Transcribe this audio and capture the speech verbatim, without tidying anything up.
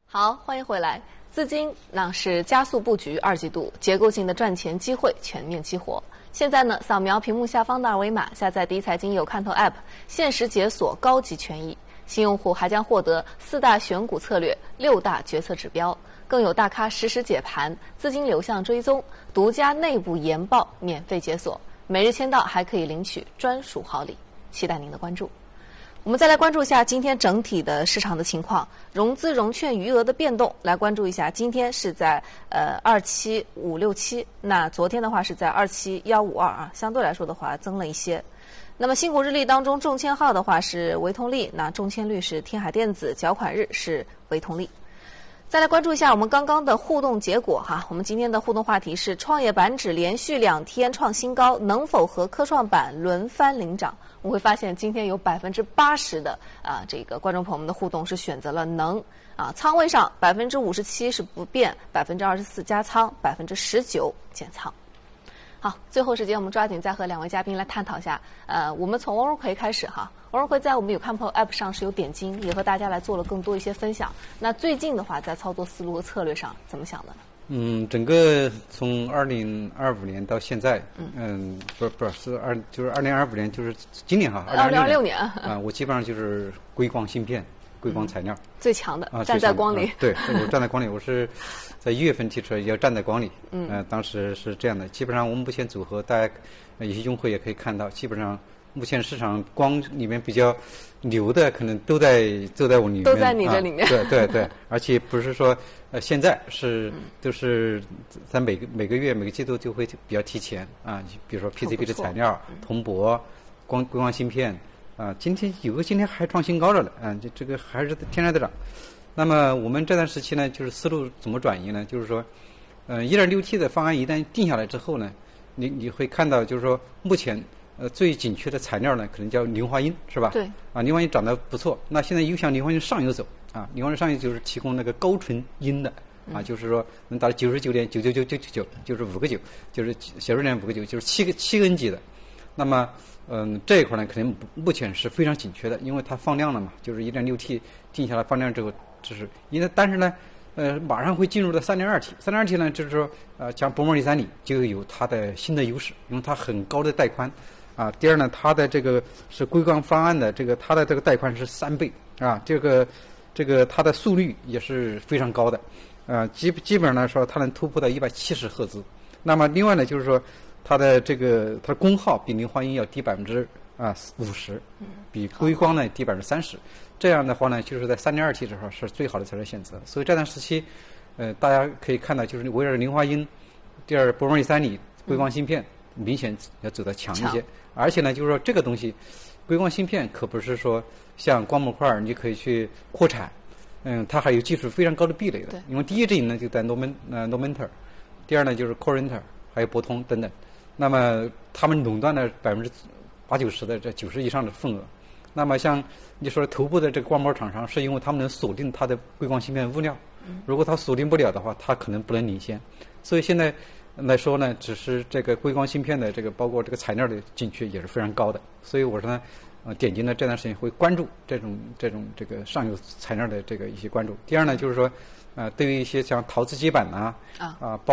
好，欢迎回来。资金那是加速布局二季度结构性的赚钱机会全面激活。现在呢，扫描屏幕下方的二维码，下载第一财经有看头 App， 限时解锁高级权益。新用户还将获得四大选股策略、六大决策指标，更有大咖实时解盘、资金流向追踪、独家内部研报免费解锁。每日签到还可以领取专属好礼，期待您的关注。我们再来关注一下今天整体的市场的情况，融资融券余额的变动，来关注一下。今天是在呃二七五六七，那昨天的话是在二七幺五二啊，相对来说的话增了一些。那么新股日历当中，中签号的话是维通力，那中签率是天海电子，缴款日是维通力。再来关注一下我们刚刚的互动结果哈，我们今天的互动话题是创业板指连续两天创新高，能否和科创板轮番领涨？我会发现今天有百分之八十的啊这个观众朋友们的互动是选择了能啊，仓位上百分之五十七是不变，百分之二十四加仓，百分之十九减仓。好，最后时间我们抓紧再和两位嘉宾来探讨一下。呃，我们从欧荣奎开始哈，欧荣奎在我们有看头 App 上是有点金，也和大家来做了更多一些分享。那最近的话，在操作思路和策略上怎么想的呢？ 嗯，整个从二零二五年到现在，嗯，嗯不是不是是二就是二零二五年就是今年哈， 二零二六年啊、呃，我基本上就是硅光芯片、硅光材料、嗯、 最强的， 啊， 站在光里。 啊、对，我站在光里，我是在一月份提出来要站在光里，嗯，呃，当时是这样的。基本上我们目前组合，大家有些用户也可以看到，基本上目前市场光里面比较牛的，可能都在都在我里面， 都在你这里面。 啊、对对对，而且不是说呃现在是都是在每个每个月每个季度就会比较提前啊，比如说 P C B 的材料、铜箔、光硅光芯片啊，今天有个今天还创新高了的啊，这这个还是天天在涨。那么我们这段时期呢，就是思路怎么转移呢？就是说，呃 一点六 T 的方案一旦定下来之后呢，你你会看到，就是说目前呃最紧缺的材料呢，可能叫磷化铟，是吧？ 对。 啊，磷化铟涨得不错，那现在又向磷化铟上游走啊，磷化铟上游就是提供那个高纯铟的啊，就是说能达到九十九点九九九九九九，就是五个九，就是小数点五个九，就是七个七个 N 级的。那么嗯，这一块呢，肯定目前是非常紧缺的，因为它放量了嘛，就是 一点六 T 定下来放量之后。就是因为，但是呢，呃，马上会进入到 三点二 T， 三点二 T 呢，就是说，呃，像薄膜一三锂就有它的新的优势，因为它很高的带宽，啊，第二呢，它的这个是硅光方案的这个它的这个带宽是三倍，啊，这个这个它的速率也是非常高的，啊，基基本上来说，它能突破到一百七十赫兹。那么另外呢，就是说，它的这个它的功耗比磷化铟要低百分之啊五十，比硅光呢低百分之三十。这样的话呢，就是在 三点二 T 的时候是最好的材料选择。所以这段时期，呃，大家可以看到，就是围绕磷化铟，第二薄膜一三锂、硅光芯片，明显要走得强一些。而且呢，就是说这个东西，硅光芯片可不是说像光模块你可以去扩产，嗯，它还有技术非常高的壁垒的。因为第一阵营呢就在 Norman 呃 Normentor， 第二呢就是 Corinter， 还有博通等等。那么他们垄断了百分之八九十的这九十以上的份额。那么像你说头部的这个光膜厂商，是因为他们能锁定它的硅光芯片物料，如果它锁定不了的话，它可能不能领先。所以现在来说呢，只是这个硅光芯片的这个包括这个材料的紧缺也是非常高的。所以我说呢，呃，点击呢这段时间会关注这种这种这个上游材料的这个一些关注。第二呢，就是说，呃，对于一些像陶瓷基板呐啊，啊。